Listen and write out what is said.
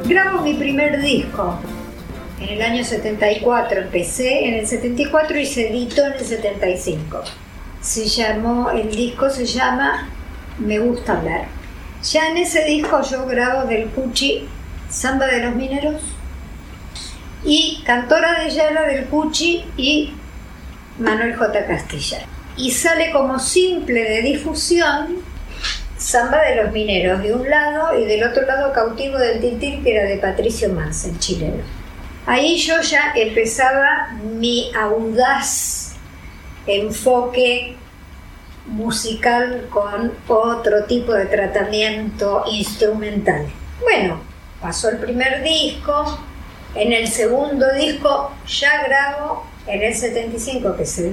Grabo mi primer disco en el año 74, empecé en el 74 y se editó en el 75. El disco se llama Me Gusta Hablar. Ya en ese disco yo grabo del Cuchi Samba de los Mineros y Cantora de Yala del Cuchi y Manuel J. Castilla. Y sale como simple de difusión Samba de los Mineros de un lado y del otro lado Cautivo del Tintín, que era de Patricio Mansen, chileno. Ahí yo ya empezaba mi audaz enfoque musical con otro tipo de tratamiento instrumental. Bueno, pasó el primer disco, en el segundo disco ya grabo en el 75, que se